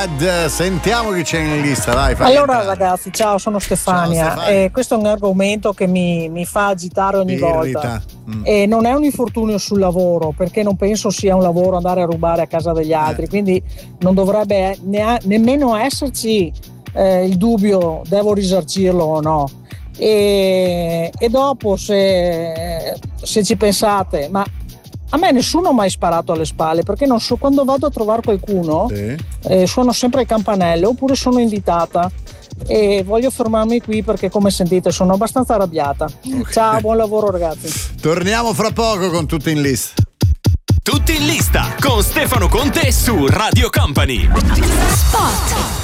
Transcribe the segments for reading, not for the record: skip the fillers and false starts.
Bad. Sentiamo chi c'è in lista, vai. Allora ragazzi, ciao, sono Stefania. Questo è un argomento che mi fa agitare ogni volta. E non è un infortunio sul lavoro, perché non penso sia un lavoro andare a rubare a casa degli altri, quindi non dovrebbe nemmeno esserci il dubbio, devo risarcirlo o no. E dopo se ci pensate, ma a me nessuno ha mai sparato alle spalle, perché non so, quando vado a trovare qualcuno suono sempre il campanello oppure sono invitata, e voglio fermarmi qui perché, come sentite, sono abbastanza arrabbiata. Ciao, buon lavoro ragazzi. Torniamo fra poco con Tutti in lista. Tutti in lista con Stefano Conte su Radio Company. Spot.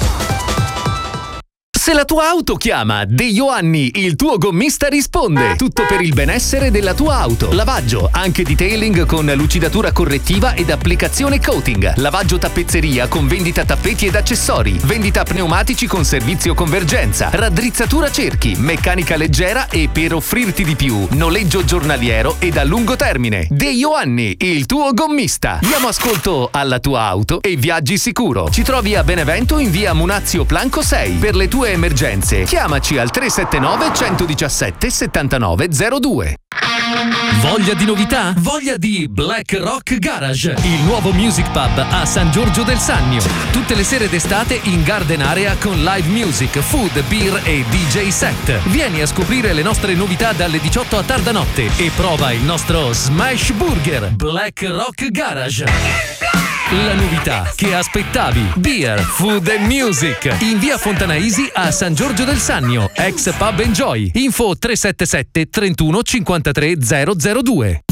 Se la tua auto chiama, De Ioanni, il tuo gommista, risponde. Tutto per il benessere della tua auto. Lavaggio, anche detailing con lucidatura correttiva ed applicazione coating. Lavaggio tappezzeria con vendita tappeti ed accessori. Vendita pneumatici con servizio convergenza. Raddrizzatura cerchi, meccanica leggera e, per offrirti di più, noleggio giornaliero ed a lungo termine. De Ioanni, il tuo gommista. Diamo ascolto alla tua auto e viaggi sicuro. Ci trovi a Benevento in via Munazio Planco 6. Per le tue emergenze, chiamaci al 379 117 7902. Voglia di novità? Voglia di Black Rock Garage, il nuovo music pub a San Giorgio del Sannio. Tutte le sere d'estate in garden area con live music, food, beer e DJ set. Vieni a scoprire le nostre novità dalle 18 a tarda notte e prova il nostro Smash Burger. Black Rock Garage. La novità che aspettavi. Beer, food and music. In via Fontanaisi a San Giorgio del Sannio. Ex Pub Enjoy. Info 377 31 53 002.